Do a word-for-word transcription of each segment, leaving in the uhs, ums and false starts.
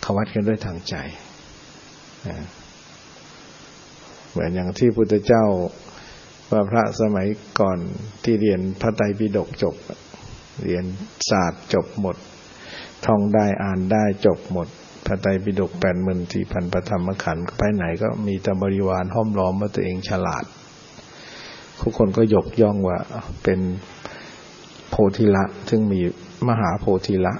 เขาวัดกันด้วยทางใจเหมือนอย่างที่พุทธเจ้าว่าพระสมัยก่อนที่เรียนพระไตรปิฎกจบเรียนศาสตร์จบหมดท่องได้อ่านได้จบหมดพระไตรปิฎก แปดหมื่นสี่พัน พระธรรมขันธ์ไปไหนก็มีแต่บริวารห้อมล้อมว่าตัวเองฉลาดทุกคนก็ยกย่องว่าเป็นโพธิละซึ่งมีมหาโพธิละ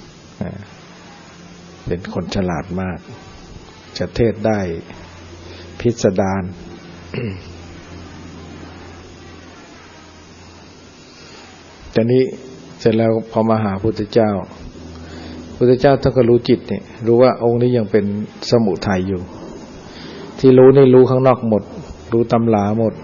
เป็นคนฉลาดมากจะเทศได้พิสดาร ตอนนี้เสร็จแล้วพอมาหาพุทธเจ้าพุทธเจ้าท่านก็รู้จิตเนี่ยรู้ว่าองค์นี้ยังเป็นสมุทัยอยู่ที่รู้นี่รู้ข้างนอกหมดรู้ตำราหมด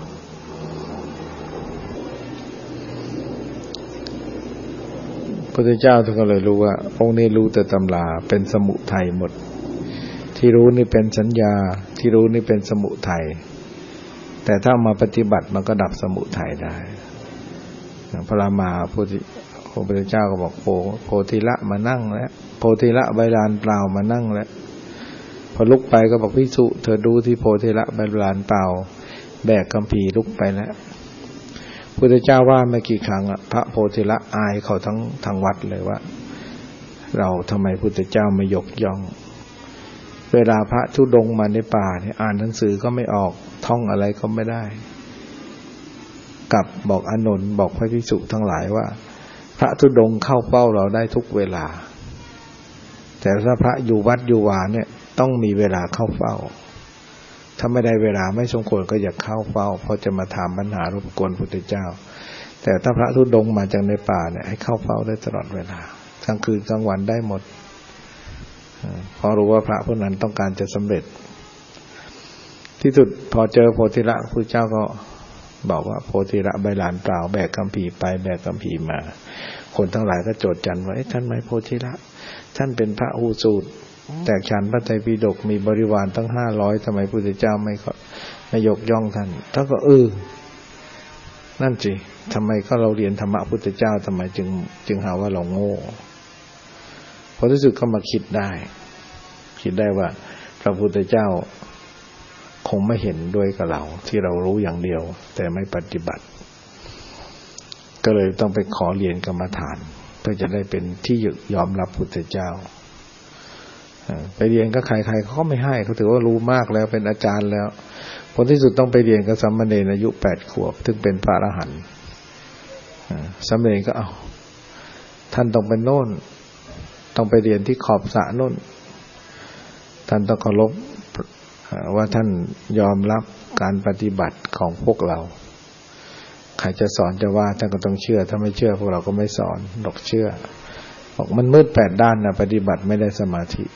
พุทธเจ้าท่านก็เลยรู้ว่าองค์นี้รู้แต่ตำราเป็นสมุทัยหมดที่รู้นี่เป็นสัญญาที่รู้นี่เป็นสมุทัยแต่ถ้ามาปฏิบัติมันก็ดับสมุทัยได้พระรามาพุทธพระพุทธเจ้าก็บอกโพโพธิละมานั่งแล้วโพธิละใบลานเปล่ามานั่งแล้วพอลุกไปก็บอกภิกษุเธอดูที่โพธิละใบลานเปล่าแบกคัมภีร์ลุกไปแล้วพุทธเจ้าว่าไม่กี่ครั้งอ่ะพระโพธิละอายเขาทั้งทางวัดเลยว่าเราทำไมพุทธเจ้าไม่ยกย่องเวลาพระธุดงค์มาในป่าเนี่ยอ่านหนังสือก็ไม่ออกท่องอะไรก็ไม่ได้กลับบอกอานนท์บอกพระภิกษุทั้งหลายว่าพระธุดงค์เข้าเฝ้าเราได้ทุกเวลาแต่ถ้าพระอยู่วัดอยู่วาเนี่ยต้องมีเวลาเข้าเฝ้าถ้าไม่ได้เวลาไม่สมควรก็อย่าเข้าเฝ้าเพราะจะมาถามปัญหารบกวนพุทธเจ้าแต่ถ้าพระธุดงค์มาจากในป่าเนี่ยให้เข้าเฝ้าได้ตลอดเวลากลางคืนกลางวันได้หมดเพราะรู้ว่าพระผู้นั้นต้องการจะสำเร็จที่สุดพอเจอโพธิละพระเจ้าก็บอกว่าโพธิละใบลานเปล่าแบกคัมภีร์ไปแบกคัมภีร์มาคนทั้งหลายก็โจทย์จันว่าท่านไม่โพธิละท่านเป็นพระหูสูตรแตกฉานพระไตรปิฎกมีบริวารตั้งห้าร้อยทำไมพุทธเจ้าไม่ไม่ยกย่องท่านท่านก็เออนั่นสิทำไมก็เราเรียนธรรมะพุทธเจ้าทำไมจึงจึงหาว่าเราโง่พอที่สุดก็มาคิดได้คิดได้ว่าพระพุทธเจ้าคงไม่เห็นด้วยกับเราที่เรารู้อย่างเดียวแต่ไม่ปฏิบัติก็เลยต้องไปขอเรียนกรรมฐานเพื่อจะได้เป็นที่ยอมรับพุทธเจ้าไปเรียนก็ใครๆเขาก็ไม่ให้เขาถือว่ารู้มากแล้วเป็นอาจารย์แล้วผลที่สุดต้องไปเรียนกับสามเณรอายุแปดขวบถึงเป็นพระอรหันต์สามเณรก็เอาท่านต้องไปโน่นต้องไปเรียนที่ขอบสระโน่นท่านต้องเคารพว่าท่านยอมรับการปฏิบัติของพวกเราใครจะสอนจะว่าท่านก็ต้องเชื่อถ้าไม่เชื่อพวกเราก็ไม่สอนหรอกเชื่อบอกมันมืดแปดด้านนะปฏิบัติไม่ได้สมาธิ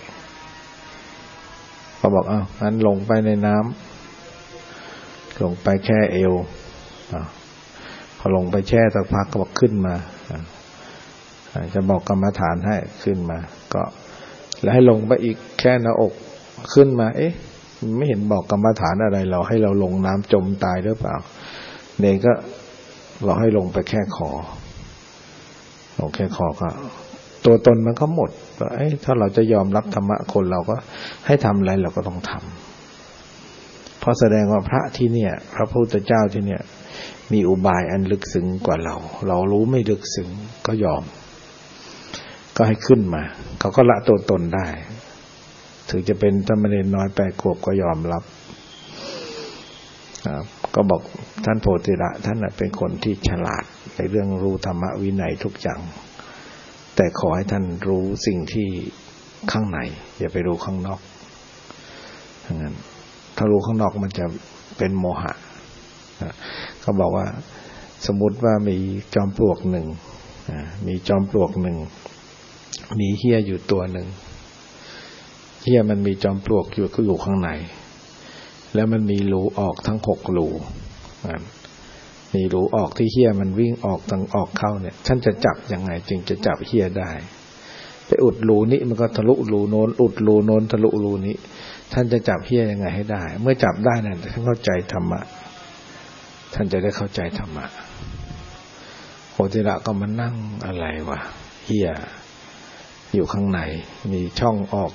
เขาบอกอ้าวงั้นลงไปในน้ำลงไปแค่เอวพอลงไปแช่สักพักก็บอกขึ้นมาจะบอกกรรมฐานให้ขึ้นมาก็แล้วให้ลงไปอีกแค่หน้าอกขึ้นมาเอ๊ะไม่เห็นบอกกรรมฐานอะไรเราให้เราลงน้ำจมตายหรือเปล่าเนรก็บอกให้ลงไปแค่คอลงแค่คอก็ตัวตนมันก็หมดว่าเอ้ยถ้าเราจะยอมรับธรรมะคนเราก็ให้ทำอะไรเราก็ต้องทำเพราะแสดงว่าพระที่เนี่ยพระพุทธเจ้าที่เนี่ยมีอุบายอันลึกซึ้งกว่าเราเรารู้ไม่ลึกซึ้งก็ยอมก็ให้ขึ้นมาเขาก็ละตัวตนได้ถึงจะเป็นสามเณรน้อยแปดขวบก็ยอมรับก็บอกท่านโพธิละท่านเป็นคนที่ฉลาดในเรื่องรู้ธรรมะวินัยทุกอย่างแต่ขอให้ท่านรู้สิ่งที่ข้างในอย่าไปรู้ข้างนอกงั้นถ้ารู้ข้างนอกมันจะเป็นโมหะเขาบอกว่าสมมุติว่ามีจอมปลวกหนึ่งมีจอมปลวกหนึ่งมีเหี้ยอยู่ตัวหนึ่งเหี้ยมันมีจอมปลวกอยู่ก็อยู่ข้างในแล้วมันมีรูออกทั้งหกรูมีรูออกที่เหี้ยมันวิ่งออกทางออกเข้าเนี่ยท่านจะจับยังไงจึงจะจับเหี้ยได้ไปอุดรูนี้มันก็ทะลุรูโน้นอุดรูโน้นทะลุรูนี้ท่านจะจับเหี้ยยังไงให้ได้เมื่อจับได้นั่นท่านเข้าใจธรรมะท่านจะได้เข้าใจธรรมะโพธิละก็มานั่งอะไรวะเหี้ยอยู่ข้างในมีช่องออก